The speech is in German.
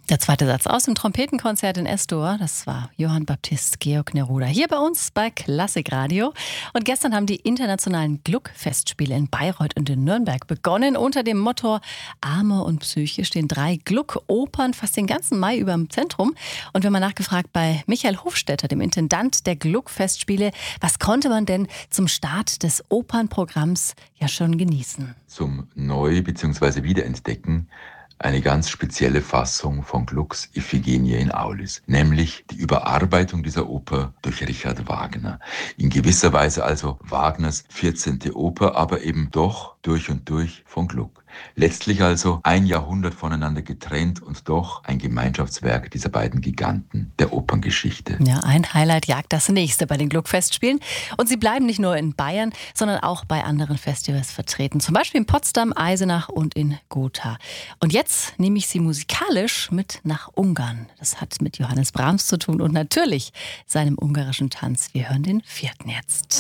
Der zweite Satz aus dem Trompetenkonzert in S-Dur, das war Johann Baptist Georg Neruda, hier bei uns bei Klassikradio. Und gestern haben die internationalen Gluck-Festspiele in Bayreuth und in Nürnberg begonnen. Unter dem Motto Arme und Psyche stehen 3 Gluck-Opern fast den ganzen Mai über im Zentrum. Und wir haben mal nachgefragt bei Michael Hofstetter, dem Intendant der Gluck-Festspiele, was konnte man denn zum Start des Opernprogramms ja schon genießen? Zum Neu- bzw. Wiederentdecken eine ganz spezielle Fassung von Glucks Iphigenie in Aulis, nämlich die Überarbeitung dieser Oper durch Richard Wagner. In gewisser Weise also Wagners 14. Oper, aber eben doch durch und durch von Gluck. Letztlich also ein Jahrhundert voneinander getrennt und doch ein Gemeinschaftswerk dieser beiden Giganten der Operngeschichte. Ja, ein Highlight jagt das nächste bei den Gluck-Festspielen. Und sie bleiben nicht nur in Bayern, sondern auch bei anderen Festivals vertreten. Zum Beispiel in Potsdam, Eisenach und in Gotha. Und jetzt nehme ich Sie musikalisch mit nach Ungarn. Das hat mit Johannes Brahms zu tun und natürlich seinem ungarischen Tanz. Wir hören den 4. jetzt.